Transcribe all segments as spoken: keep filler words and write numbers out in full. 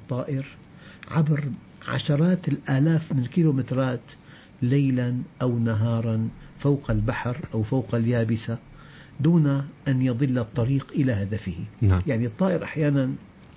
الطائر عبر عشرات الآلاف من الكيلومترات ليلا أو نهارا فوق البحر أو فوق اليابسة دون أن يضل الطريق إلى هدفه. نعم. يعني الطائر أحيانا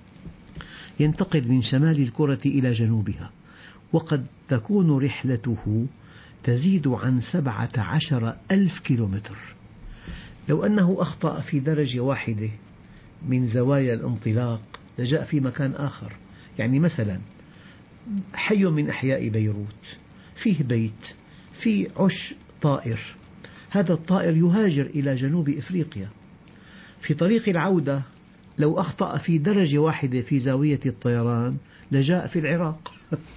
ينتقل من شمال الكرة إلى جنوبها، وقد تكون رحلته تزيد عن سبعة عشر ألف كيلومتر. لو أنه أخطأ في درجة واحدة من زوايا الانطلاق لجاء في مكان آخر. يعني مثلا حي من أحياء بيروت فيه بيت فيه عش طائر، هذا الطائر يهاجر إلى جنوب إفريقيا، في طريق العودة لو أخطأ في درجة واحدة في زاوية الطيران لجاء في العراق.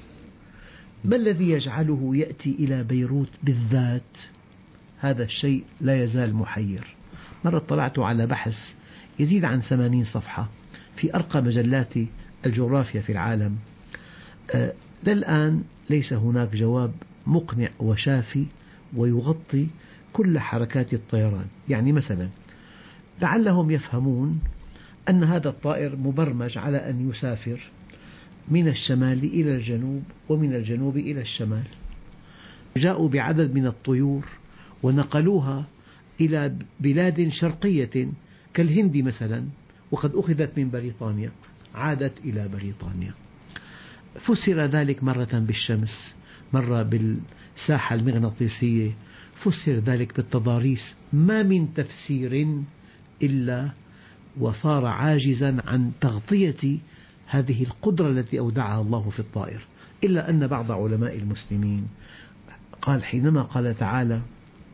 ما الذي يجعله يأتي إلى بيروت بالذات؟ هذا الشيء لا يزال محير. مرة طلعت على بحث يزيد عن ثمانين صفحة في أرقى مجلات الجغرافيا في العالم. أه للآن ليس هناك جواب مقنع وشافي ويغطي كل حركات الطيران. يعني مثلا لعلهم يفهمون أن هذا الطائر مبرمج على أن يسافر من الشمال إلى الجنوب ومن الجنوب إلى الشمال. جاءوا بعدد من الطيور ونقلوها إلى بلاد شرقية كالهند مثلا، وقد أخذت من بريطانيا عادت إلى بريطانيا. فسر ذلك مرة بالشمس، مرة بالساحة المغناطيسية، فسر ذلك بالتضاريس. ما من تفسير إلا وصار عاجزا عن تغطية هذه القدرة التي أودعها الله في الطائر. إلا أن بعض علماء المسلمين قال حينما قال تعالى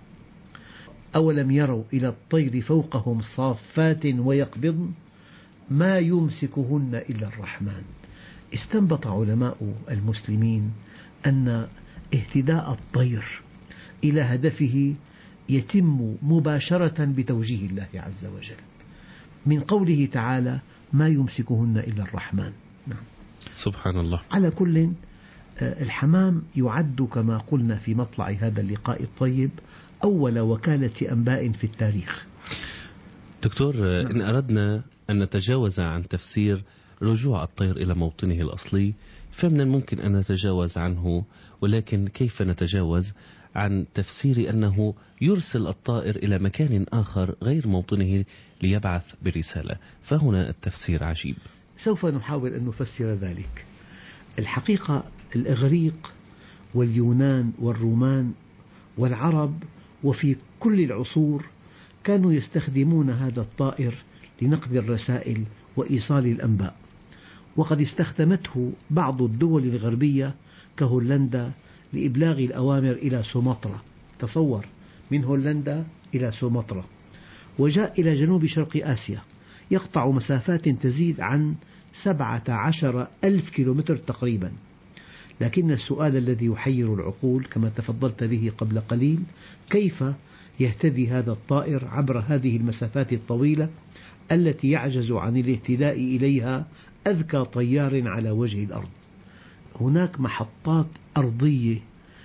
أولم يروا إلى الطير فوقهم صافات ويقبضن ما يمسكهن إلا الرحمن، استنبط علماء المسلمين أن اهتداء الطير إلى هدفه يتم مباشرة بتوجيه الله عز وجل من قوله تعالى ما يمسكهن إلا الرحمن. نعم. سبحان الله. على كل، الحمام يعد كما قلنا في مطلع هذا اللقاء الطيب أول وكالة أنباء في التاريخ. دكتور، إن أردنا أن نتجاوز عن تفسير رجوع الطير إلى موطنه الأصلي فمن الممكن أن نتجاوز عنه، ولكن كيف نتجاوز عن تفسير أنه يرسل الطائر إلى مكان آخر غير موطنه ليبعث برسالة؟ فهنا التفسير عجيب. سوف نحاول أن نفسر ذلك. الحقيقة الإغريق واليونان والرومان والعرب وفي كل العصور كانوا يستخدمون هذا الطائر لنقل الرسائل وإيصال الأنباء، وقد استخدمته بعض الدول الغربية كهولندا لإبلاغ الأوامر إلى سومطرة. تصور، من هولندا إلى سومطرة، وجاء إلى جنوب شرق آسيا يقطع مسافات تزيد عن سبعة عشر ألف كيلومتر تقريبا. لكن السؤال الذي يحير العقول كما تفضلت به قبل قليل، كيف يهتدي هذا الطائر عبر هذه المسافات الطويلة التي يعجز عن الاهتداء إليها أذكى طيار على وجه الأرض؟ هناك محطات أرضية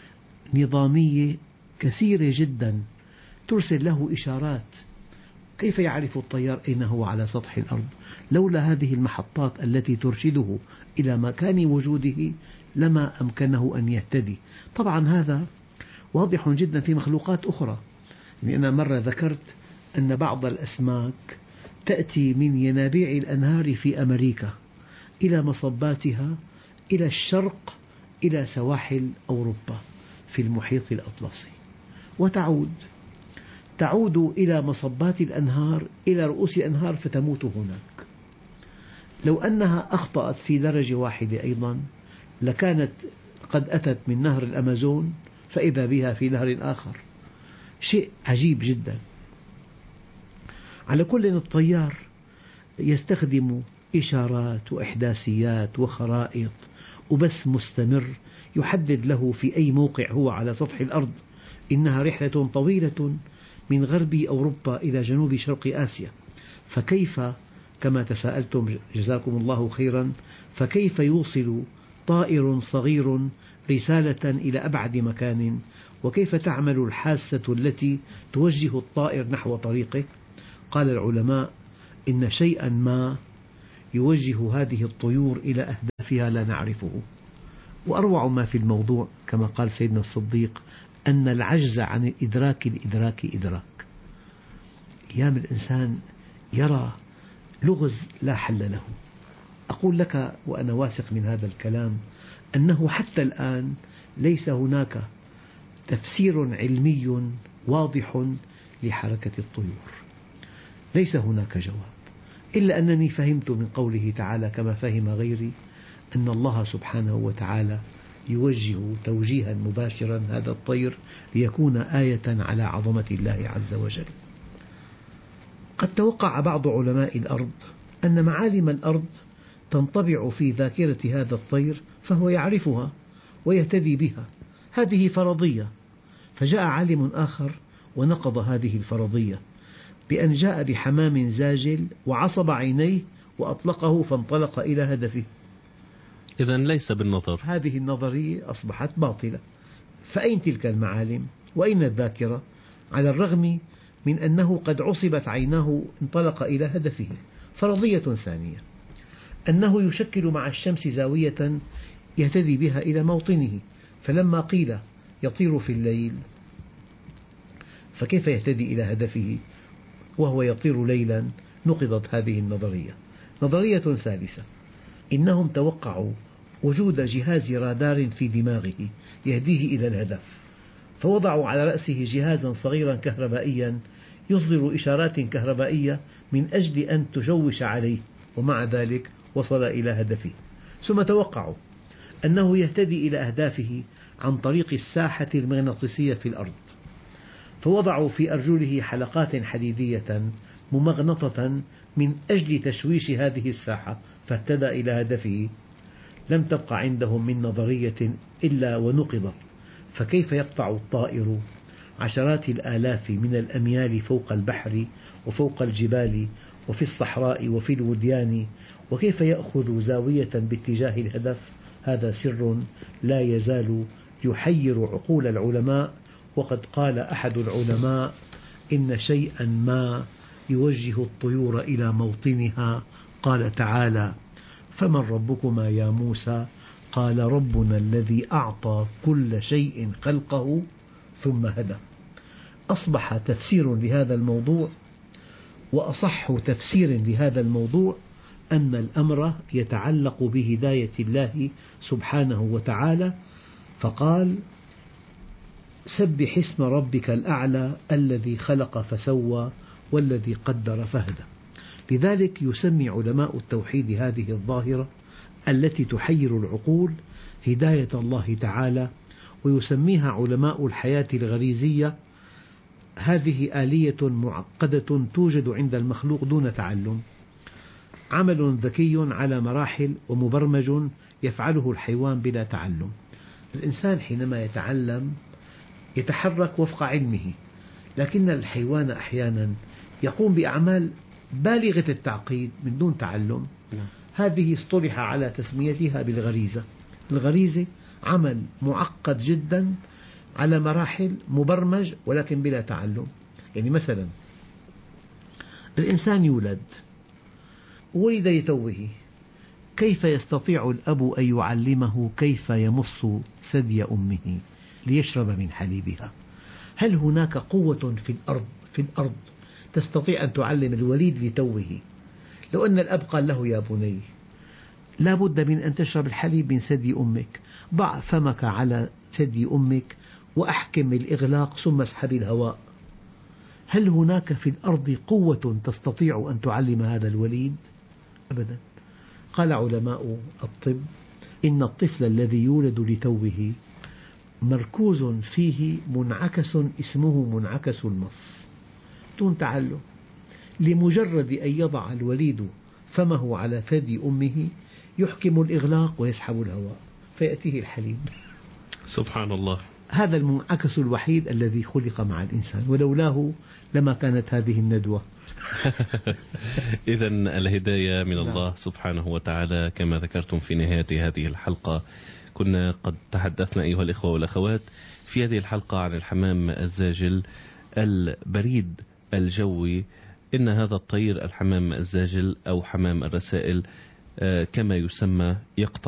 نظامية كثيرة جدا ترسل له إشارات. كيف يعرف الطيار أين هو على سطح الأرض؟ لولا هذه المحطات التي ترشده إلى مكان وجوده لما أمكنه أن يهتدي. طبعا هذا واضح جدا في مخلوقات أخرى. يعني أنا مرة ذكرت أن بعض الأسماك تأتي من ينابيع الأنهار في أمريكا إلى مصباتها إلى الشرق إلى سواحل أوروبا في المحيط الأطلسي، وتعود تعود إلى مصبات الأنهار إلى رؤوس الأنهار فتموت هناك. لو أنها أخطأت في درجة واحدة أيضا لكانت قد أتت من نهر الأمازون فإذا بها في نهر آخر. شيء عجيب جدا. على كل، الطيار يستخدم إشارات وإحداثيات وخرائط وبث مستمر يحدد له في أي موقع هو على سطح الأرض. إنها رحلة طويلة من غرب أوروبا إلى جنوب شرق آسيا، فكيف كما تساءلتم جزاكم الله خيرا، فكيف يوصل طائر صغير رسالة إلى أبعد مكان؟ وكيف تعمل الحاسة التي توجه الطائر نحو طريقه؟ قال العلماء إن شيئا ما يوجه هذه الطيور إلى أهدافها فيها لا نعرفه. وأروع ما في الموضوع كما قال سيدنا الصديق أن العجز عن الإدراك الإدراك إدراك. أيام الإنسان يرى لغز لا حل له. أقول لك وأنا واثق من هذا الكلام أنه حتى الآن ليس هناك تفسير علمي واضح لحركة الطيور، ليس هناك جواب، إلا أنني فهمت من قوله تعالى كما فهم غيري أن الله سبحانه وتعالى يوجه توجيها مباشرا هذا الطير ليكون آية على عظمة الله عز وجل. قد توقع بعض علماء الأرض أن معالم الأرض تنطبع في ذاكرة هذا الطير فهو يعرفها ويهتدي بها، هذه فرضية. فجاء عالم آخر ونقض هذه الفرضية بأن جاء بحمام زاجل وعصب عينيه وأطلقه فانطلق إلى هدفه. إذن ليس بالنظر. هذه النظرية أصبحت باطلة. فأين تلك المعالم وأين الذاكرة؟ على الرغم من أنه قد عصبت عيناه انطلق إلى هدفه. فرضية ثانية أنه يشكل مع الشمس زاوية يهتدي بها إلى موطنه، فلما قيل يطير في الليل فكيف يهتدي إلى هدفه وهو يطير ليلا؟ نقضت هذه النظرية. نظرية ثالثة إنهم توقعوا وجود جهاز رادار في دماغه يهديه إلى الهدف، فوضعوا على رأسه جهازا صغيرا كهربائيا يصدر إشارات كهربائية من أجل أن تشوش عليه، ومع ذلك وصل إلى هدفه. ثم توقعوا أنه يهتدي إلى أهدافه عن طريق الساحة المغناطيسية في الأرض، فوضعوا في أرجله حلقات حديدية ممغنطة من أجل تشويش هذه الساحة فاهتدى إلى هدفه. لم تبق عندهم من نظرية إلا ونقضت. فكيف يقطع الطائر عشرات الآلاف من الأميال فوق البحر وفوق الجبال وفي الصحراء وفي الوديان، وكيف يأخذ زاوية باتجاه الهدف؟ هذا سر لا يزال يحير عقول العلماء. وقد قال أحد العلماء إن شيئا ما يوجه الطيور إلى موطنها. قال تعالى: فمن ربكما يا موسى؟ قال ربنا الذي أعطى كل شيء خلقه ثم هدى. أصبح تفسير لهذا الموضوع وأصح تفسير لهذا الموضوع أن الأمر يتعلق بهداية الله سبحانه وتعالى، فقال: سبح اسم ربك الأعلى الذي خلق فسوى والذي قدر فهدى. لذلك يسمي علماء التوحيد هذه الظاهرة التي تحير العقول هداية الله تعالى، ويسميها علماء الحياة الغريزية هذه آلية معقدة توجد عند المخلوق دون تعلم، عمل ذكي على مراحل ومبرمج يفعله الحيوان بلا تعلم. الإنسان حينما يتعلم يتحرك وفق علمه، لكن الحيوان أحيانا يقوم بأعمال بالغة التعقيد من دون تعلم. هذه اصطلح على تسميتها بالغريزة. الغريزة عمل معقد جدا على مراحل مبرمج ولكن بلا تعلم. يعني مثلا الإنسان يولد، ولد لتوه، كيف يستطيع الأب أن يعلمه كيف يمص ثدي أمه ليشرب من حليبها؟ هل هناك قوة في الأرض في الأرض تستطيع أن تعلم الوليد لتوه؟ لو أن الأب قال له: يا بني، لا بد من أن تشرب الحليب من ثدي أمك، ضع فمك على ثدي أمك وأحكم الإغلاق ثم اسحب الهواء. هل هناك في الأرض قوة تستطيع أن تعلم هذا الوليد؟ أبدا. قال علماء الطب إن الطفل الذي يولد لتوه مركوز فيه منعكس اسمه منعكس المص دون تعلم. لمجرد أن يضع الوليد فمه على ثدي أمه يحكم الإغلاق ويسحب الهواء فيأتيه الحليب. سبحان الله. هذا المنعكس الوحيد الذي خلق مع الإنسان، ولولاه لما كانت هذه الندوة. إذن الهداية من الله سبحانه وتعالى كما ذكرتم في نهاية هذه الحلقة. كنا قد تحدثنا أيها الإخوة والأخوات في هذه الحلقة عن الحمام الزاجل البريد الجوي. إن هذا الطير الحمام الزاجل أو حمام الرسائل كما يسمى يقطع